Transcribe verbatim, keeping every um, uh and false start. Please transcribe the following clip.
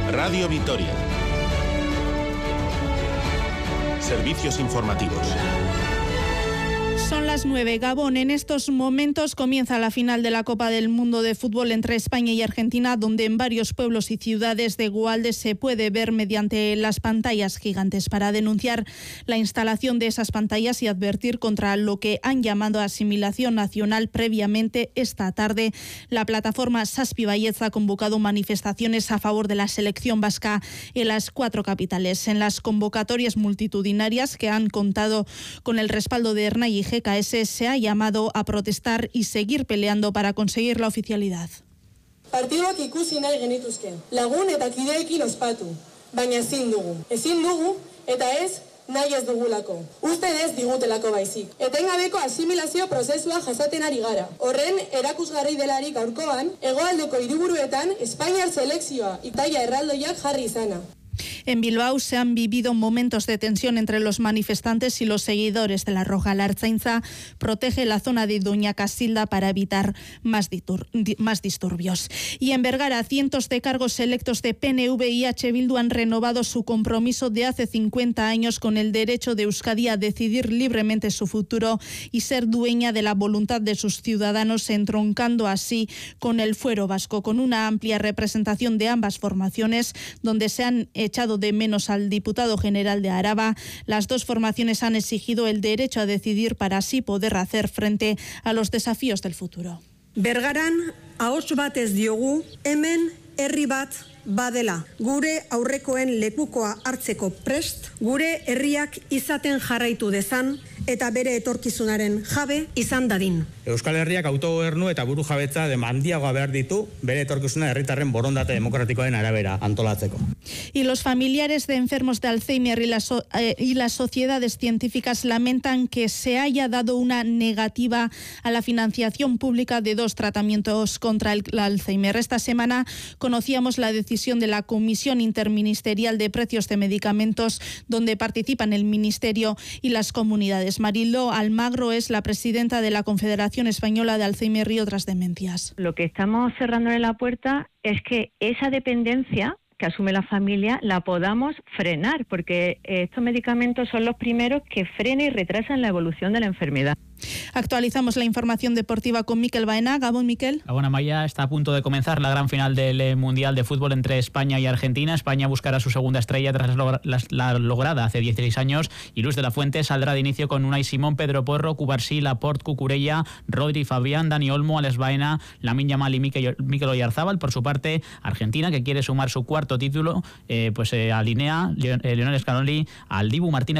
Radio Vitoria. Servicios informativos. Son las nueve. Gabón, en estos momentos comienza la final de la Copa del Mundo de Fútbol entre España y Argentina, donde en varios pueblos y ciudades de Gualde se puede ver mediante las pantallas gigantes. Para denunciar la instalación de esas pantallas y advertir contra lo que han llamado asimilación nacional previamente, esta tarde la plataforma Zazpi Baietz ha convocado manifestaciones a favor de la selección vasca en las cuatro capitales. En las convocatorias multitudinarias que han contado con el respaldo de Ernai y G K S se ha llamado a protestar y seguir peleando para conseguir la oficialidad. Partiduak ikusi nahi genituzke, lagun eta kideekin ospatu, baina ezin dugu. Ezin dugu eta ez nahi ez dugulako. Uste ez digutelako baizik. Etengabeko asimilazio prozesua jasaten ari gara. Horren erakusgarri delarik gaurkoan, hegoaldeko hiriburuetan Espainiar selekzioa itaia erraldoiak jarri izana. En Bilbao se han vivido momentos de tensión entre los manifestantes y los seguidores de la Roja. La Ertzaintza protege la zona de Doña Casilda para evitar más, ditur, di, más disturbios. Y en Vergara, cientos de cargos electos de P N V y H Bildu han renovado su compromiso de hace cincuenta años con el derecho de Euskadi a decidir libremente su futuro y ser dueña de la voluntad de sus ciudadanos, entroncando así con el fuero vasco, con una amplia representación de ambas formaciones, donde se han echado de menos al diputado general de Araba. Las dos formaciones han exigido el derecho a decidir para así poder hacer frente a los desafíos del futuro. Bergaran ahots batez diogu hemen herri bat badela. Gure aurrekoen lekukoa hartzeko prest, gure herriak izaten jarraitu dezan eta bere etorkizunaren jabe izan dadin. Euskal Herriak autogobernu eta burujabetza demandiagoa behar ditu bere etorkizuna herritarren borondate demokratikoen arabera antolatzeko. Y los familiares de enfermos de Alzheimer y, la so, eh, y las sociedades científicas lamentan que se haya dado una negativa a la financiación pública de dos tratamientos contra el Alzheimer. Esta semana conocíamos la decisión de la Comisión Interministerial de Precios de Medicamentos, donde participan el Ministerio y las comunidades. Mariló Almagro es la presidenta de la Confederación Española de Alzheimer y otras demencias. Lo que estamos cerrándole la puerta es que esa dependencia que asume la familia la podamos frenar, porque estos medicamentos son los primeros que frenan y retrasan la evolución de la enfermedad. Actualizamos la información deportiva con Miquel Baena. Gabón, Miquel. Gabón, Amaya, está a punto de comenzar la gran final del Mundial de Fútbol entre España y Argentina. España buscará su segunda estrella tras la lograda hace dieciséis años y Luis de la Fuente saldrá de inicio con Unai Simón, Pedro Porro, Cubarsí, Laporte, Cucurella, Rodri, Fabián, Dani Olmo, Alex Baena, Lamine Yamal y Mikel, Mikel Oyarzábal. Por su parte, Argentina, que quiere sumar su cuarto título, eh, pues eh, alinea eh, Lionel Scaloni al Dibu Martínez